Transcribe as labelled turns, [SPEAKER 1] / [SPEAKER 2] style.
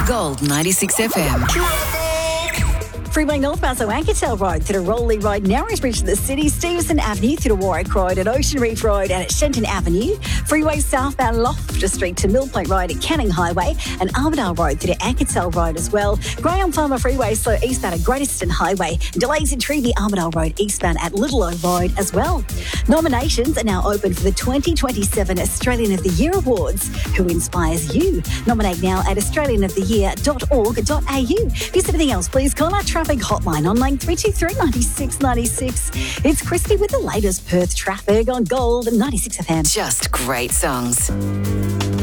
[SPEAKER 1] Gold 96 FM.
[SPEAKER 2] Freeway northbound, so Ankertel Road through to Rolly Road, Narrows Bridge to the city, Stevenson Avenue through to Warwick Road, at Ocean Reef Road and at Shenton Avenue. Freeway southbound Loftus Street to Mill Point Road at Canning Highway and Armadale Road through to Ankertel Road as well. Graham Farmer Freeway slow eastbound at Great Eastern Highway. Delays in Trevi Armadale Road eastbound at Little O Road as well. Nominations are now open for the 2027 Australian of the Year Awards. Who inspires you? Nominate now at australianoftheyear.org.au. If there's anything else, please call our traffic hotline on line 323 96 96. It's Christy with the latest Perth traffic on Gold 96 FM.
[SPEAKER 1] Just great songs.